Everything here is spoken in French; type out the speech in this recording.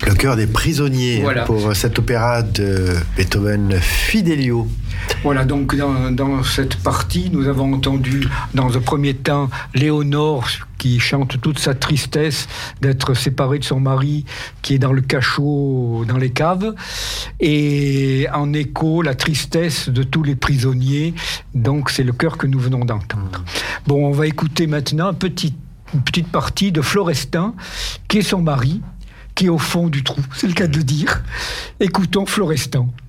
Le chœur des prisonniers, voilà, pour cet opéra de Beethoven, Fidelio. Voilà, donc dans cette partie, nous avons entendu dans un premier temps Léonore qui chante toute sa tristesse d'être séparée de son mari qui est dans le cachot dans les caves, et en écho la tristesse de tous les prisonniers. Donc c'est le chœur que nous venons d'entendre. Bon, on va écouter maintenant une petite partie de Florestan qui est son mari, qui est au fond du trou, c'est le cas de le dire. Écoutons Florestan.